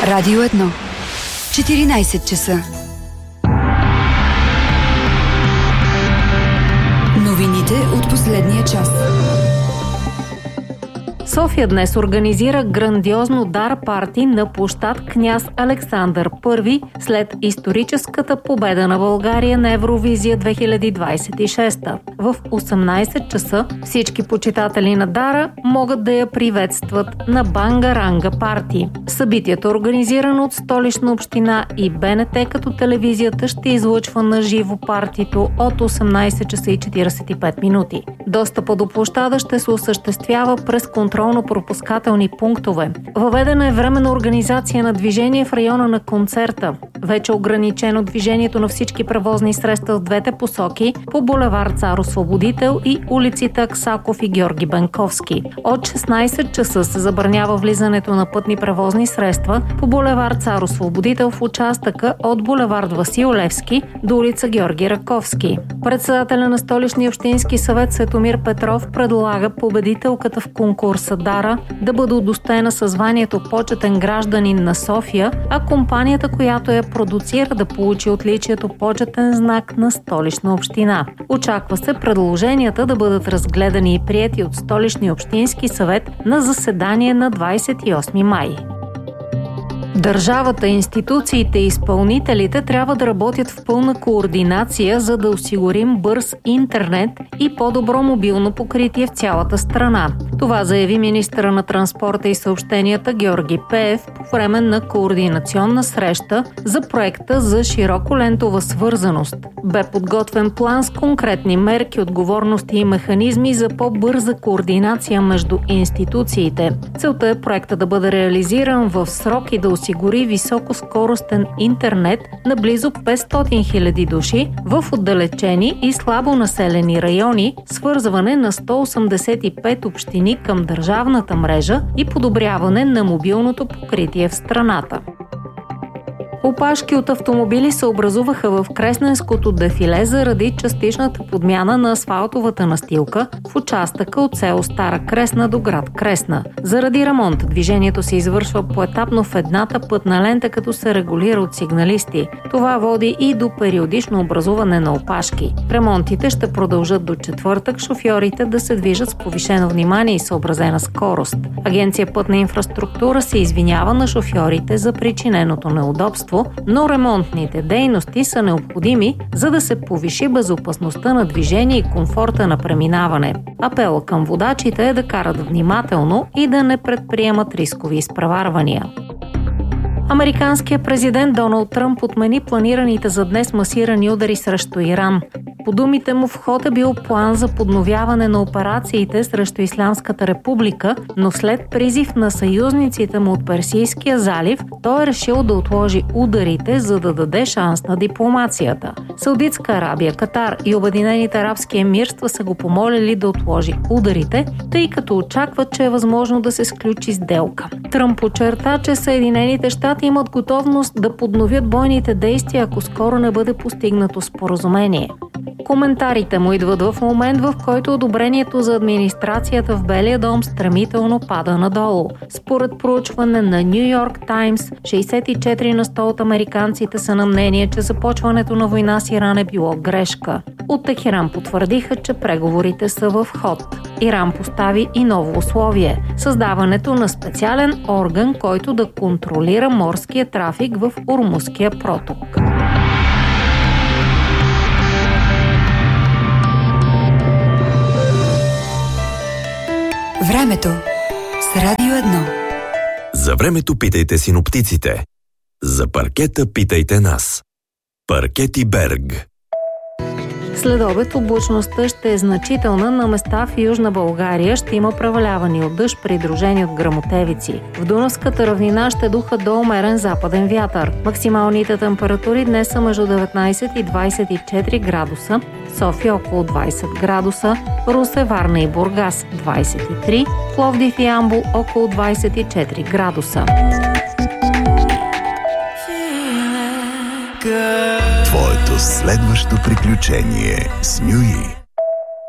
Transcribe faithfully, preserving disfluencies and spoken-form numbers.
Радио едно. четиринайсет часа. Новините от последния час. София днес организира грандиозно дар парти на площад Княз Александър Първи след историческата победа на България на Евровизия две хиляди двайсет и шеста. В осемнайсет часа всички почитатели на дара могат да я приветстват на Банга-ранга парти. Събитието е организирано от Столична община и БНТ, като телевизията ще излъчва на живо партито от осемнайсет часа и четирийсет и пет минути. Достъпа до площада ще се осъществява през контролно-пропускателни пунктове. Въведена е временна организация на движение в района на концерта. Вече ограничено движението на всички превозни средства в двете посоки по булевард Цар-Освободител и улиците Аксаков и Георги Бенковски. От шестнайсет часа се забранява влизането на пътни превозни средства по булевард Цар-Освободител в участъка от булевард Васил Левски до улица Георги Раковски. Председателя на Столичния общински съвет Светомир Петров предлага победителката в конкурса Дара да бъде удостоена със званието почетен гражданин на София, а компанията, която я продуцира, да получи отличието почетен знак на Столична община. Очаква се предложенията да бъдат разгледани и приети от Столичния общински съвет на заседание на двайсет и осми май. Държавата, институциите и изпълнителите трябва да работят в пълна координация, за да осигурим бърз интернет и по-добро мобилно покритие в цялата страна. Това заяви министъра на транспорта и съобщенията Георги Пеев по време на координационна среща за проекта за широколентова свързаност. Бе подготвен план с конкретни мерки, отговорности и механизми за по-бърза координация между институциите. Целта е проекта да бъде реализиран в срок и да осигури високоскоростен интернет на близо петстотин хиляди души в отдалечени и слабо населени райони, свързване на сто осемдесет и пет общини към държавната мрежа и подобряване на мобилното покритие в страната. Опашки от автомобили се образуваха в Кресненското дефиле заради частичната подмяна на асфалтовата настилка в участъка от село Стара Кресна до град Кресна. Заради ремонт движението се извършва поетапно в едната пътна лента, като се регулира от сигналисти. Това води и до периодично образуване на опашки. Ремонтите ще продължат до четвъртък, шофьорите да се движат с повишено внимание и съобразена скорост. Агенция Пътна инфраструктура се извинява на шофьорите за причиненото неудобство, но ремонтните дейности са необходими, за да се повиши безопасността на движение и комфорта на преминаване. Апела към водачите е да карат внимателно и да не предприемат рискови изпреварвания. Американският президент Доналд Тръмп отмени планираните за днес масирани удари срещу Иран. По думите му в ход е бил план за подновяване на операциите срещу Ислямската република, но след призив на съюзниците му от Персийския залив, той е решил да отложи ударите, за да даде шанс на дипломацията. Саудитска Арабия, Катар и Обединените арабски емирства са го помолили да отложи ударите, тъй като очакват, че е възможно да се сключи сделка. Тръмп подчерта, че Съединените щати имат готовност да подновят бойните действия, ако скоро не бъде постигнато споразумение. Коментарите му идват в момент, в който одобрението за администрацията в Белия дом стремително пада надолу. Според проучване на Ню Йорк Таймс, шейсет и четири на сто от американците са на мнение, че започването на война с Иран е било грешка. От Техеран потвърдиха, че преговорите са в ход. Иран постави и ново условие – създаването на специален орган, който да контролира морския трафик в Ормузския проток. Времето с Радио едно. За времето питайте синоптиците. За паркета питайте нас. Паркети Берг. След обед облачността ще е значителна, на места в Южна България ще има превалявания от дъжд, придружени от гръмотевици. В Дунавската равнина ще духа до умерен западен вятър. Максималните температури днес са между деветнайсет и двайсет и четири градуса, София около двайсет градуса, Русе, Варна и Бургас двайсет и три, Пловдив и Ямбол около двайсет и четири градуса. Твоето следващо приключение с Нюи.